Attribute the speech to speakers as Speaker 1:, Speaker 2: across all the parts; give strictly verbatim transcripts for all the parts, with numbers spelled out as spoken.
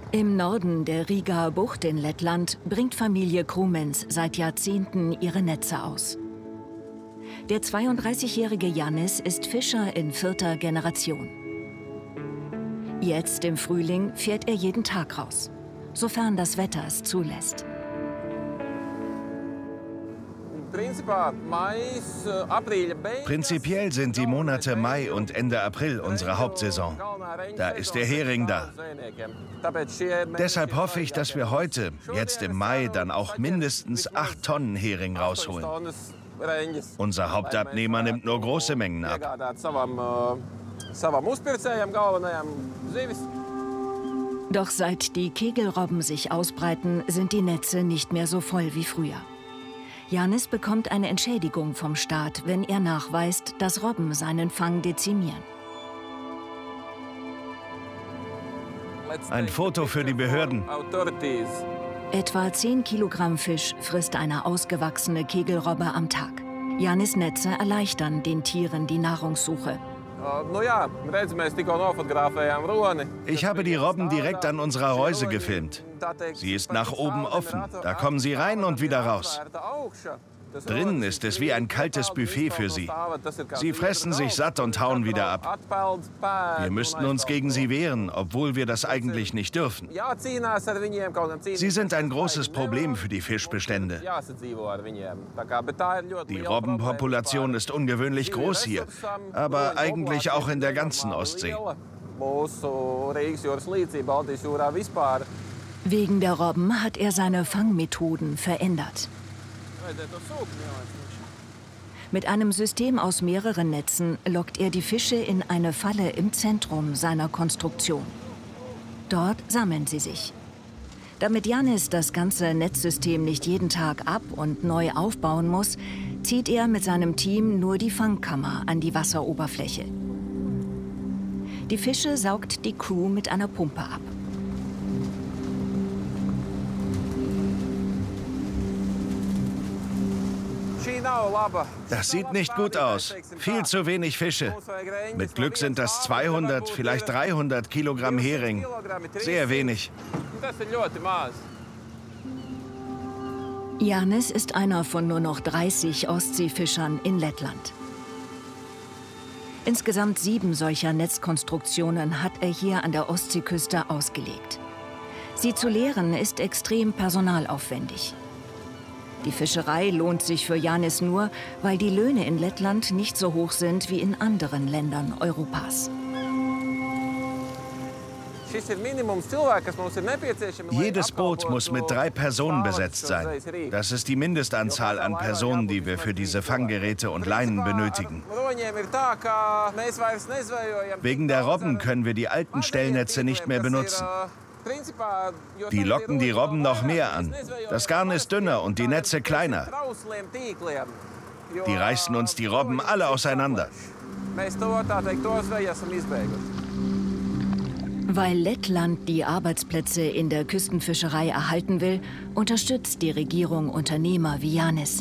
Speaker 1: Im Norden der Rigaer Bucht in Lettland bringt Familie Krumens seit Jahrzehnten ihre Netze aus. Der zweiunddreißigjährige Jannis ist Fischer in vierter Generation. Jetzt im Frühling fährt er jeden Tag raus, sofern das Wetter es zulässt.
Speaker 2: Prinzipiell sind die Monate Mai und Ende April unsere Hauptsaison. Da ist der Hering da. Deshalb hoffe ich, dass wir heute, jetzt im Mai, dann auch mindestens acht Tonnen Hering rausholen. Unser Hauptabnehmer nimmt nur große Mengen ab.
Speaker 1: Doch seit die Kegelrobben sich ausbreiten, sind die Netze nicht mehr so voll wie früher. Jannis bekommt eine Entschädigung vom Staat, wenn er nachweist, dass Robben seinen Fang dezimieren.
Speaker 2: Ein Foto für die Behörden.
Speaker 1: Etwa zehn Kilogramm Fisch frisst eine ausgewachsene Kegelrobbe am Tag. Jannis Netze erleichtern den Tieren die Nahrungssuche.
Speaker 2: Ich habe die Robben direkt an unserer Reuse gefilmt. Sie ist nach oben offen. Da kommen sie rein und wieder raus. Drinnen ist es wie ein kaltes Buffet für sie. Sie fressen sich satt und hauen wieder ab. Wir müssten uns gegen sie wehren, obwohl wir das eigentlich nicht dürfen. Sie sind ein großes Problem für die Fischbestände. Die Robbenpopulation ist ungewöhnlich groß hier, aber eigentlich auch in der ganzen Ostsee.
Speaker 1: Wegen der Robben hat er seine Fangmethoden verändert. Mit einem System aus mehreren Netzen lockt er die Fische in eine Falle im Zentrum seiner Konstruktion. Dort sammeln sie sich. Damit Jannis das ganze Netzsystem nicht jeden Tag ab- und neu aufbauen muss, zieht er mit seinem Team nur die Fangkammer an die Wasseroberfläche. Die Fische saugt die Crew mit einer Pumpe ab.
Speaker 2: Das sieht nicht gut aus. Viel zu wenig Fische. Mit Glück sind das zweihundert, vielleicht dreihundert Kilogramm Hering. Sehr wenig.
Speaker 1: Jannis ist einer von nur noch dreißig Ostseefischern in Lettland. Insgesamt sieben solcher Netzkonstruktionen hat er hier an der Ostseeküste ausgelegt. Sie zu leeren ist extrem personalaufwendig. Die Fischerei lohnt sich für Jannis nur, weil die Löhne in Lettland nicht so hoch sind wie in anderen Ländern Europas.
Speaker 2: Jedes Boot muss mit drei Personen besetzt sein. Das ist die Mindestanzahl an Personen, die wir für diese Fanggeräte und Leinen benötigen. Wegen der Robben können wir die alten Stellnetze nicht mehr benutzen. Die locken die Robben noch mehr an. Das Garn ist dünner und die Netze kleiner. Die reißen uns die Robben alle auseinander.
Speaker 1: Weil Lettland die Arbeitsplätze in der Küstenfischerei erhalten will, unterstützt die Regierung Unternehmer wie Jannis.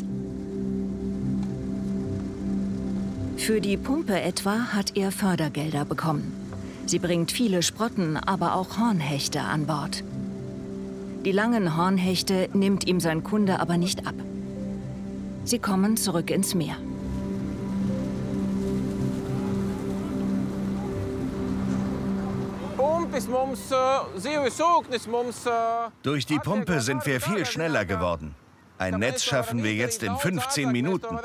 Speaker 1: Für die Pumpe etwa hat er Fördergelder bekommen. Sie bringt viele Sprotten, aber auch Hornhechte an Bord. Die langen Hornhechte nimmt ihm sein Kunde aber nicht ab. Sie kommen zurück ins Meer.
Speaker 2: Durch die Pumpe sind wir viel schneller geworden. Ein Netz schaffen wir jetzt in fünfzehn Minuten.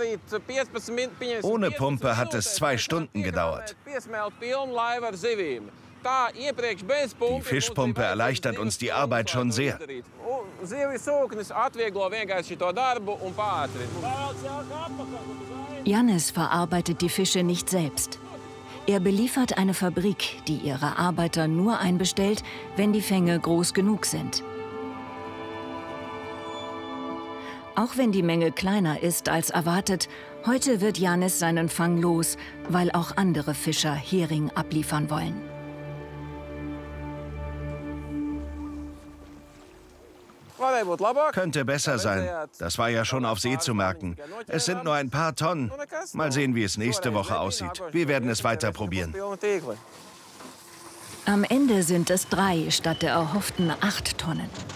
Speaker 2: Ohne Pumpe hat es zwei Stunden gedauert. Die Fischpumpe erleichtert uns die Arbeit schon sehr.
Speaker 1: Jannis verarbeitet die Fische nicht selbst. Er beliefert eine Fabrik, die ihre Arbeiter nur einbestellt, wenn die Fänge groß genug sind. Auch wenn die Menge kleiner ist als erwartet, heute wird Jannis seinen Fang los, weil auch andere Fischer Hering abliefern wollen.
Speaker 2: Könnte besser sein. Das war ja schon auf See zu merken. Es sind nur ein paar Tonnen. Mal sehen, wie es nächste Woche aussieht. Wir werden es weiter probieren.
Speaker 1: Am Ende sind es drei statt der erhofften acht Tonnen.